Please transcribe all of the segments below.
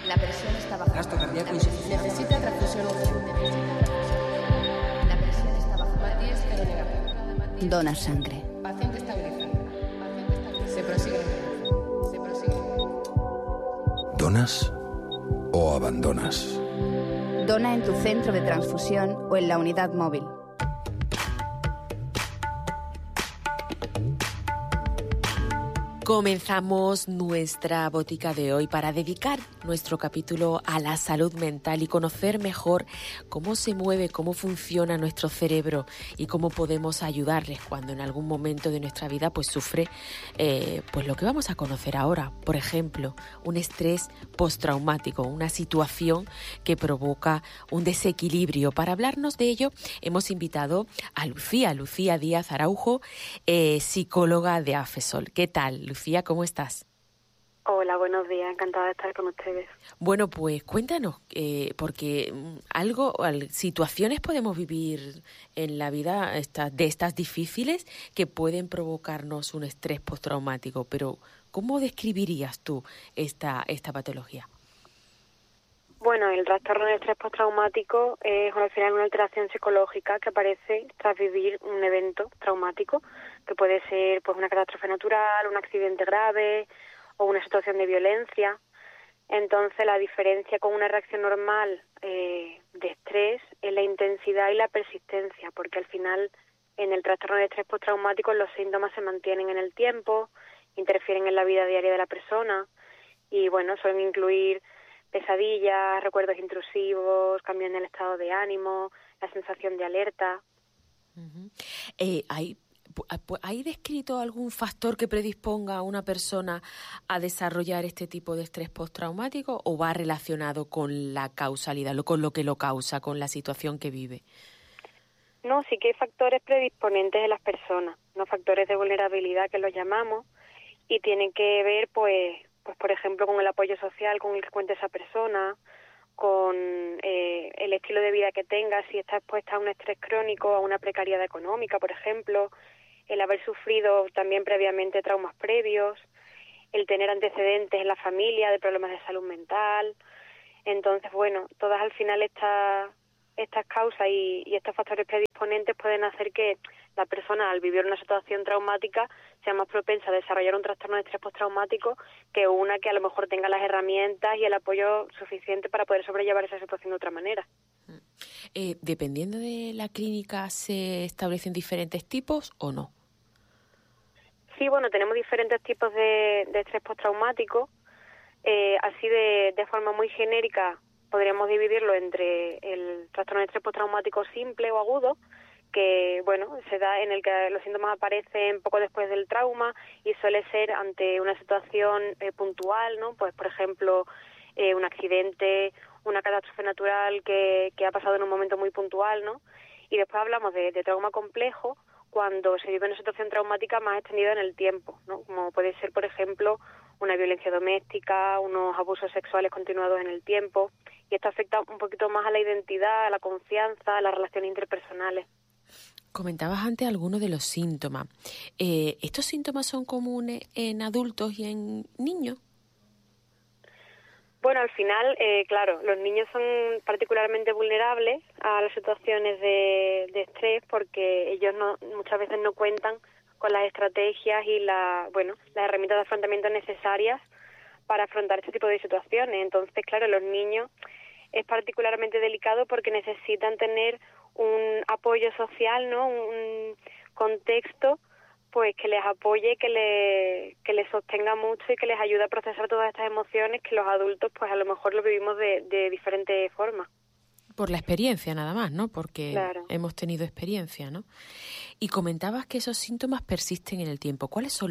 La presión está baja. Gasto cardíaco insuficiente. Necesita transfusión urgente. La presión está baja. Matías, pero negativo. Dona sangre. Paciente estabilizado. Se prosigue. ¿Donas o abandonas? Dona en tu centro de transfusión o en la unidad móvil. Comenzamos nuestra botica de hoy para dedicar nuestro capítulo a la salud mental y conocer mejor cómo se mueve, cómo funciona nuestro cerebro y cómo podemos ayudarles cuando en algún momento de nuestra vida pues sufre pues lo que vamos a conocer ahora. Por ejemplo, un estrés postraumático, una situación que provoca un desequilibrio. Para hablarnos de ello hemos invitado a Lucía Díaz Araujo, psicóloga de AFESOL. ¿Qué tal, Lucía, cómo estás? Hola, buenos días, encantada de estar con ustedes. Bueno, pues cuéntanos, porque situaciones podemos vivir en la vida de estas difíciles que pueden provocarnos un estrés postraumático, pero ¿cómo describirías tú esta patología? Bueno, el trastorno de estrés postraumático es al final una alteración psicológica que aparece tras vivir un evento traumático, que puede ser pues una catástrofe natural, un accidente grave o una situación de violencia. Entonces, la diferencia con una reacción normal de estrés es la intensidad y la persistencia, porque al final en el trastorno de estrés postraumático los síntomas se mantienen en el tiempo, interfieren en la vida diaria de la persona y bueno, suelen incluir pesadillas, recuerdos intrusivos, cambios en el estado de ánimo, la sensación de alerta. Uh-huh. ¿Hay descrito algún factor que predisponga a una persona a desarrollar este tipo de estrés postraumático o va relacionado con la causalidad, con lo que lo causa, con la situación que vive? No, sí que hay factores predisponentes en las personas, no factores de vulnerabilidad que los llamamos, y tienen que ver pues por ejemplo con el apoyo social con el que cuenta esa persona, con el estilo de vida que tenga, si está expuesta a un estrés crónico, a una precariedad económica, por ejemplo, el haber sufrido también previamente traumas previos, el tener antecedentes en la familia de problemas de salud mental. Entonces, bueno, todas al final estas causas y estos factores predisponentes pueden hacer que la persona, al vivir una situación traumática, sea más propensa a desarrollar un trastorno de estrés postraumático que una que a lo mejor tenga las herramientas y el apoyo suficiente para poder sobrellevar esa situación de otra manera. Dependiendo de la clínica, ¿se establecen diferentes tipos o no? Sí, bueno, tenemos diferentes tipos de estrés postraumático. Así de forma muy genérica podríamos dividirlo entre el trastorno de estrés postraumático simple o agudo, que bueno, se da en el que los síntomas aparecen poco después del trauma y suele ser ante una situación puntual, ¿no? Pues por ejemplo, un accidente, una catástrofe natural que ha pasado en un momento muy puntual, ¿no? Y después hablamos de trauma complejo cuando se vive una situación traumática más extendida en el tiempo, ¿no? Como puede ser, por ejemplo, una violencia doméstica, unos abusos sexuales continuados en el tiempo, y esto afecta un poquito más a la identidad, a la confianza, a las relaciones interpersonales. Comentabas antes algunos de los síntomas. ¿Estos síntomas son comunes en adultos y en niños? Bueno, al final, claro, los niños son particularmente vulnerables a las situaciones de estrés porque ellos muchas veces no cuentan con las estrategias y las herramientas de afrontamiento necesarias para afrontar este tipo de situaciones. Entonces, claro, los niños es particularmente delicado porque necesitan tener un apoyo social, ¿no? Un contexto pues que les apoye, que les sostenga mucho y que les ayude a procesar todas estas emociones que los adultos pues a lo mejor lo vivimos de diferentes formas. Por la experiencia nada más, ¿no? Porque claro, hemos tenido experiencia, ¿no? Y comentabas que esos síntomas persisten en el tiempo. ¿Cuáles son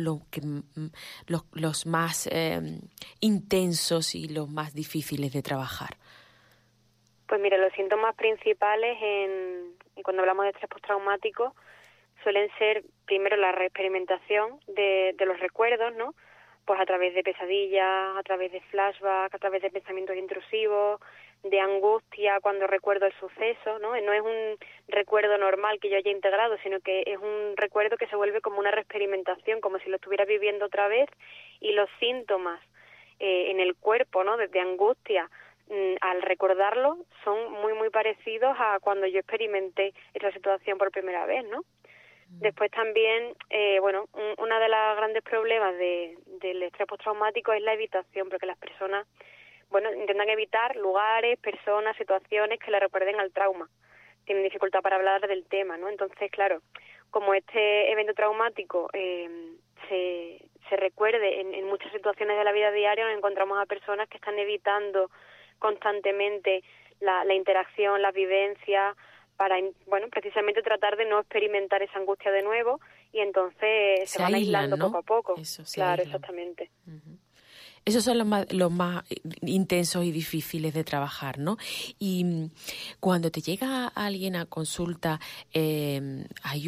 los más intensos y los más difíciles de trabajar? Pues mira, los síntomas principales cuando hablamos de estrés postraumático suelen ser primero la reexperimentación de los recuerdos, ¿no? Pues a través de pesadillas, a través de flashbacks, a través de pensamientos intrusivos, de angustia cuando recuerdo el suceso, ¿no? No es un recuerdo normal que yo haya integrado, sino que es un recuerdo que se vuelve como una reexperimentación, como si lo estuviera viviendo otra vez, y los síntomas en el cuerpo, ¿no?, de angustia, al recordarlo, son muy, muy parecidos a cuando yo experimenté esa situación por primera vez, ¿no? Después también, una de los grandes problemas del estrés postraumático es la evitación, porque las personas, intentan evitar lugares, personas, situaciones que le recuerden al trauma. Tienen dificultad para hablar del tema, ¿no? Entonces, claro, como este evento traumático se recuerde en muchas situaciones de la vida diaria, nos encontramos a personas que están evitando constantemente la interacción, la vivencia, para, precisamente tratar de no experimentar esa angustia de nuevo, y entonces se van aislando, ¿no?, poco a poco. Eso, claro, aíslan. Exactamente. Uh-huh. Esos son los más intensos y difíciles de trabajar, ¿no? Y cuando te llega alguien a consulta, hay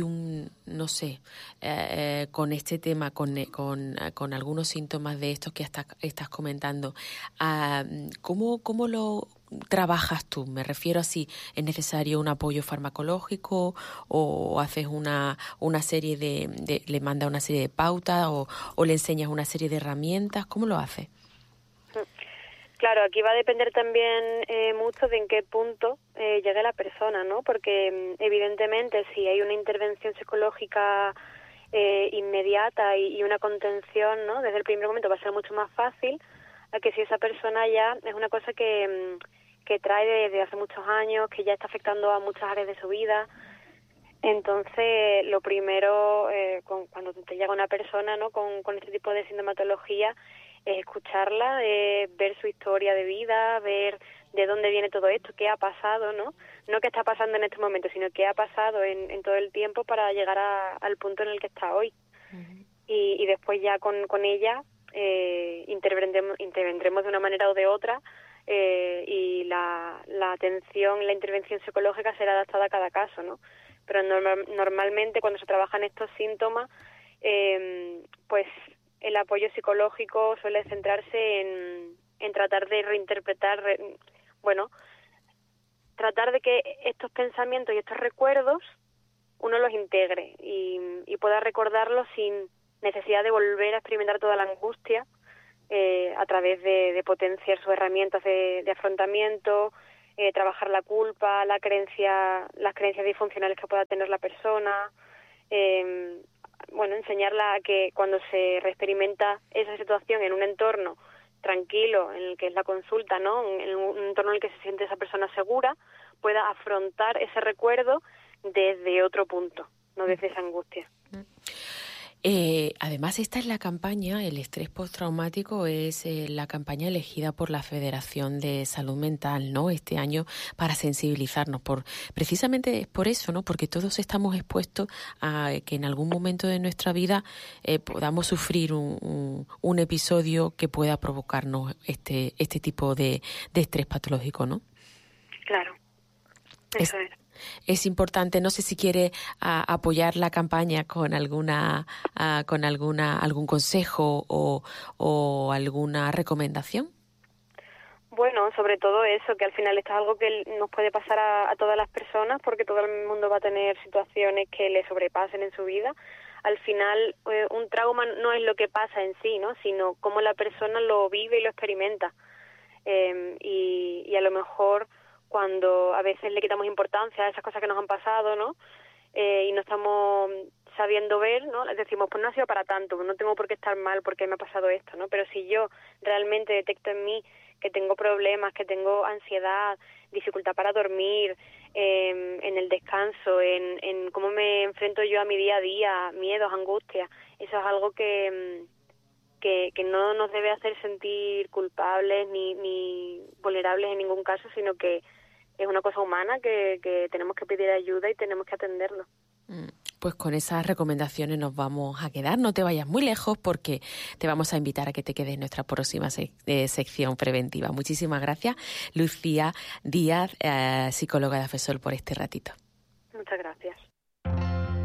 con este tema, con algunos síntomas de estos que estás comentando, ¿cómo lo trabajas tú? Me refiero a si es necesario un apoyo farmacológico o haces una serie le mandas una serie de pautas o le enseñas una serie de herramientas. ¿Cómo lo haces? Claro, aquí va a depender también mucho de en qué punto llegue la persona, ¿no? Porque evidentemente si hay una intervención psicológica inmediata y una contención, ¿no?, desde el primer momento va a ser mucho más fácil a que si esa persona ya es una cosa que trae desde hace muchos años, que ya está afectando a muchas áreas de su vida. Entonces, lo primero, cuando te llega una persona, ¿no?, con este tipo de sintomatología, es escucharla, ver su historia de vida, ver de dónde viene todo esto, qué ha pasado, ¿no? No qué está pasando en este momento, sino qué ha pasado en todo el tiempo para llegar al punto en el que está hoy. Uh-huh. Y después ya con ella intervendremos de una manera o de otra, y la atención, la intervención psicológica será adaptada a cada caso, ¿no? Pero normalmente cuando se trabajan estos síntomas, pues el apoyo psicológico suele centrarse en tratar de reinterpretar, tratar de que estos pensamientos y estos recuerdos uno los integre y pueda recordarlos sin necesidad de volver a experimentar toda la angustia, a través de potenciar sus herramientas de afrontamiento, trabajar la culpa, las creencias disfuncionales que pueda tener la persona, enseñarla a que cuando se reexperimenta esa situación en un entorno tranquilo, en el que es la consulta, ¿no?, en un entorno en el que se siente esa persona segura, pueda afrontar ese recuerdo desde otro punto, no desde esa angustia. Además, esta es la campaña, el estrés postraumático es la campaña elegida por la Federación de Salud Mental, ¿no?, este año, para sensibilizarnos, precisamente por eso, ¿no?, porque todos estamos expuestos a que en algún momento de nuestra vida podamos sufrir un episodio que pueda provocarnos este tipo de estrés patológico, ¿no? Claro, eso es. Es importante, no sé si quiere apoyar la campaña con algún consejo o alguna recomendación. Bueno, sobre todo eso, que al final esto es algo que nos puede pasar a todas las personas, porque todo el mundo va a tener situaciones que le sobrepasen en su vida. Al final, un trauma no es lo que pasa en sí, ¿no?, sino cómo la persona lo vive y lo experimenta. Y a lo mejor cuando a veces le quitamos importancia a esas cosas que nos han pasado, ¿no?, y no estamos sabiendo ver, ¿no?, les decimos, pues no ha sido para tanto, no tengo por qué estar mal porque me ha pasado esto, ¿no? Pero si yo realmente detecto en mí que tengo problemas, que tengo ansiedad, dificultad para dormir, en el descanso, en cómo me enfrento yo a mi día a día, miedos, angustias, eso es algo que no nos debe hacer sentir culpables ni vulnerables en ningún caso, sino que es una cosa humana que tenemos que pedir ayuda y tenemos que atenderlo. Pues con esas recomendaciones nos vamos a quedar. No te vayas muy lejos porque te vamos a invitar a que te quedes en nuestra próxima sección preventiva. Muchísimas gracias, Lucía Díaz, psicóloga de AFESOL, por este ratito. Muchas gracias.